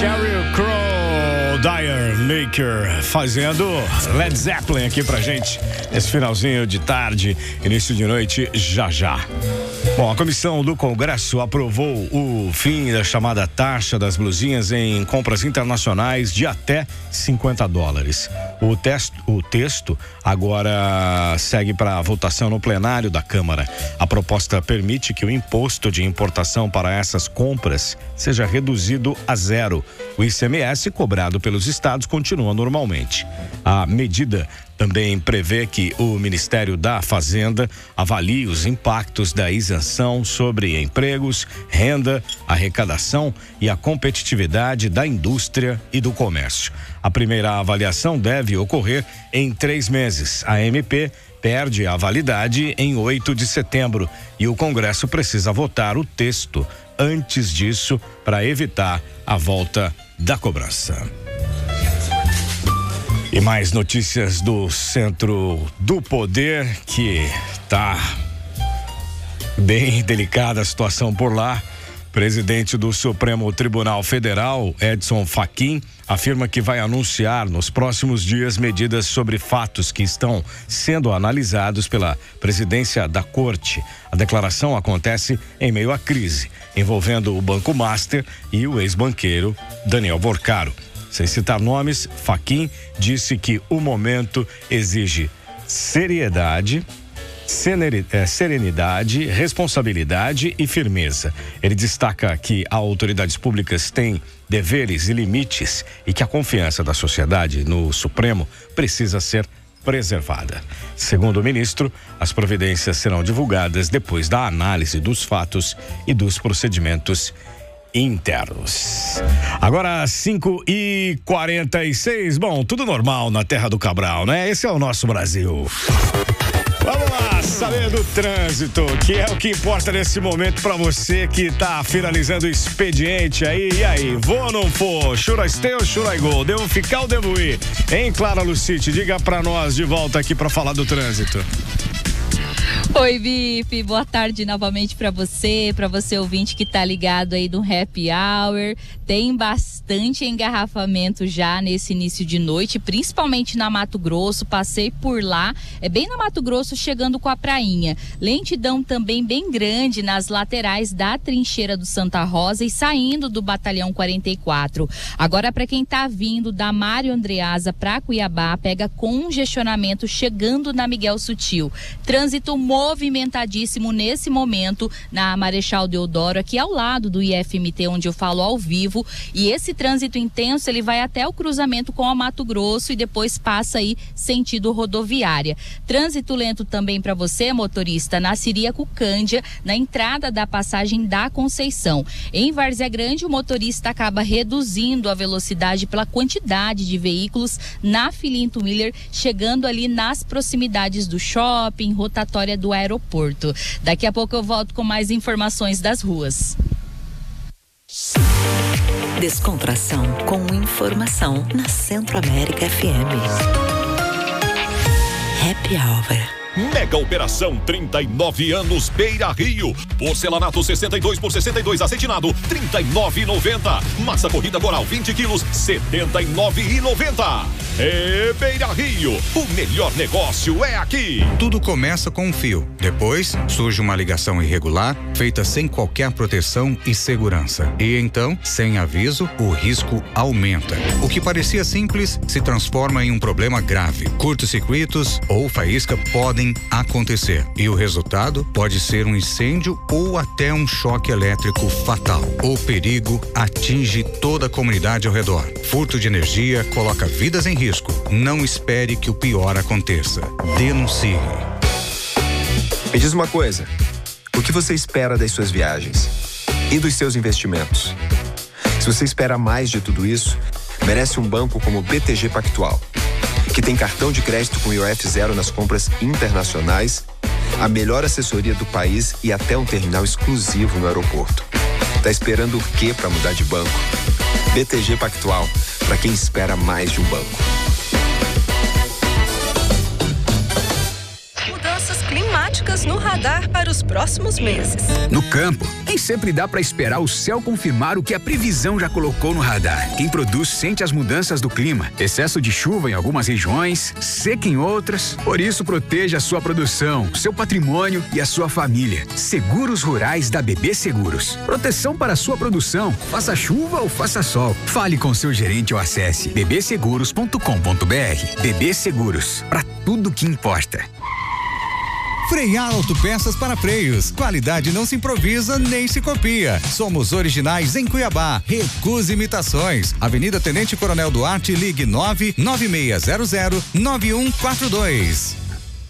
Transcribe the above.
Sheryl Crow, Dyer Maker, fazendo Led Zeppelin aqui pra gente, esse finalzinho de tarde, início de noite, já. Bom, a comissão do Congresso aprovou o fim da chamada taxa das blusinhas em compras internacionais de até $50. O texto agora segue para a votação no plenário da Câmara. A proposta permite que o imposto de importação para essas compras seja reduzido a zero. O ICMS cobrado pelos estados continua normalmente. A medida também prevê que o Ministério da Fazenda avalie os impactos da isenção sobre empregos, renda, arrecadação e a competitividade da indústria e do comércio. A primeira avaliação deve ocorrer em 3 meses. A MP perde a validade em 8 de setembro e o Congresso precisa votar o texto antes disso para evitar a volta da cobrança. E mais notícias do Centro do Poder, que tá bem delicada a situação por lá. Presidente do Supremo Tribunal Federal, Edson Fachin, afirma que vai anunciar nos próximos dias medidas sobre fatos que estão sendo analisados pela presidência da Corte. A declaração acontece em meio à crise envolvendo o Banco Master e o ex-banqueiro Daniel Borcaro. Sem citar nomes, Fachin disse que o momento exige serenidade, responsabilidade e firmeza. Ele destaca que as autoridades públicas têm deveres e limites e que a confiança da sociedade no Supremo precisa ser preservada. Segundo o ministro, as providências serão divulgadas depois da análise dos fatos e dos procedimentos internos. Agora 5h46. Bom, tudo normal na terra do Cabral, né? Esse é o nosso Brasil. Vamos lá, saber do trânsito, que é o que importa nesse momento pra você que tá finalizando o expediente aí. E aí, vou ou não vou? Should I stay ou should I go? Devo ficar ou devo ir? Hein, Clara Lucite? Diga pra nós de volta aqui pra falar do trânsito. Oi, Bife, boa tarde novamente para você ouvinte que tá ligado aí no Happy Hour. Tem bastante engarrafamento já nesse início de noite, principalmente na Mato Grosso. Passei por lá, é bem na Mato Grosso, chegando com a prainha. Lentidão também bem grande nas laterais da trincheira do Santa Rosa e saindo do Batalhão 44. Agora, para quem tá vindo da Mário Andreasa para Cuiabá, pega congestionamento chegando na Miguel Sutil. Trânsito movimentadíssimo nesse momento na Marechal Deodoro, aqui ao lado do IFMT, onde eu falo ao vivo, e esse trânsito intenso ele vai até o cruzamento com a Mato Grosso e depois passa aí sentido rodoviária. Trânsito lento também para você, motorista, na Ciríaco Cândia, na entrada da passagem da Conceição. Em Várzea Grande, o motorista acaba reduzindo a velocidade pela quantidade de veículos na Filinto Miller, chegando ali nas proximidades do shopping, rotatória do aeroporto. Daqui a pouco eu volto com mais informações das ruas. Descontração com informação na Centro América FM. Happy Hour. Mega Operação 39 anos Beira Rio. Porcelanato 62 por 62 acetinado, R$39,90. Massa corrida coral 20 quilos, R$79,90. Beira Rio, o melhor negócio é aqui. Tudo começa com um fio. Depois surge uma ligação irregular, feita sem qualquer proteção e segurança. E então, sem aviso, o risco aumenta. O que parecia simples se transforma em um problema grave. Curtos-circuitos ou faísca podem acontecer. E o resultado pode ser um incêndio ou até um choque elétrico fatal. O perigo atinge toda a comunidade ao redor. Furto de energia coloca vidas em risco. Não espere que o pior aconteça. Denuncie. Me diz uma coisa. O que você espera das suas viagens? E dos seus investimentos? Se você espera mais de tudo isso, merece um banco como o BTG Pactual, que tem cartão de crédito com IOF zero nas compras internacionais, a melhor assessoria do país e até um terminal exclusivo no aeroporto. Tá esperando o quê para mudar de banco? BTG Pactual, para quem espera mais de um banco. Mudanças climáticas no radar para os próximos meses. No campo, Nem sempre dá para esperar o céu confirmar o que a previsão já colocou no radar. Quem produz sente as mudanças do clima. Excesso de chuva em algumas regiões, seca em outras. Por isso, proteja a sua produção, seu patrimônio e a sua família. Seguros Rurais da BB Seguros. Proteção para a sua produção, faça chuva ou faça sol. Fale com seu gerente ou acesse bbseguros.com.br. BB Seguros, para tudo que importa. Frear Autopeças para Freios. Qualidade não se improvisa nem se copia. Somos originais em Cuiabá. Recuse imitações. Avenida Tenente Coronel Duarte, ligue 99600-9142.